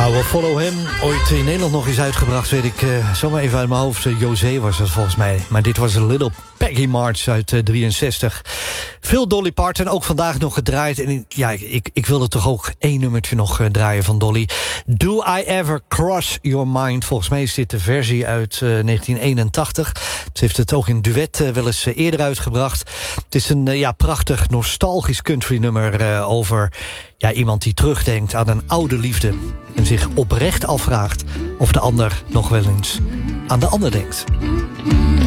Well, Follow Him, ooit in Nederland nog eens uitgebracht, weet ik zomaar even uit mijn hoofd. José was dat volgens mij. Maar dit was een Little Peggy March uit 63. Veel Dolly Parton, ook vandaag nog gedraaid. En ja, ik wilde toch ook één nummertje nog draaien van Dolly. Do I Ever Cross Your Mind? Volgens mij is dit de versie uit 1981. Ze heeft het ook in duet wel eens eerder uitgebracht. Het is een prachtig nostalgisch country nummer over iemand die terugdenkt aan een oude liefde en zich oprecht afvraagt of de ander nog wel eens aan de ander denkt.